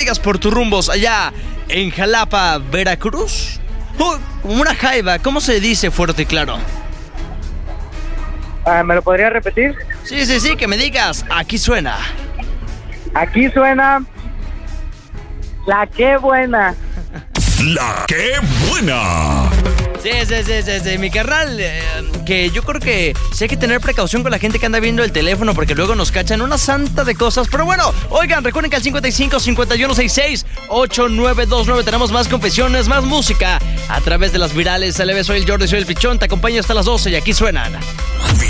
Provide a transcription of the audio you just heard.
digas por tus rumbos allá en Jalapa, Veracruz. Como una jaiba, ¿cómo se dice fuerte y claro? ¿Me lo podría repetir? Sí, que me digas, aquí suena. Aquí suena la qué buena. La qué buena. Sí, mi carnal, que yo creo que sí hay que tener precaución con la gente que anda viendo el teléfono porque luego nos cachan una santa de cosas. Pero bueno, oigan, recuerden que al 55-5166-8929 tenemos más confesiones, más música a través de las virales. LB, soy el Jordi, soy el Pichón, te acompaño hasta las 12 y aquí suenan